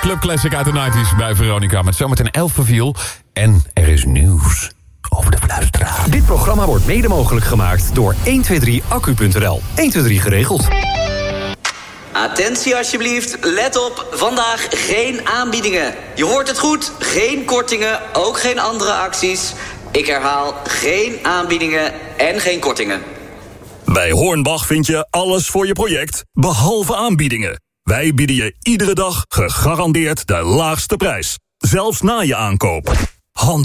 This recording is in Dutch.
Club Classic uit de 90's bij Veronica. Met zometeen 11 verviel. En er is nieuws over de fluisteraar. Dit programma wordt mede mogelijk gemaakt door 123accu.nl. 123 geregeld. Attentie alsjeblieft, let op, vandaag geen aanbiedingen. Je hoort het goed, geen kortingen, ook geen andere acties. Ik herhaal, geen aanbiedingen en geen kortingen. Bij Hornbach vind je alles voor je project, behalve aanbiedingen. Wij bieden je iedere dag gegarandeerd de laagste prijs. Zelfs na je aankoop.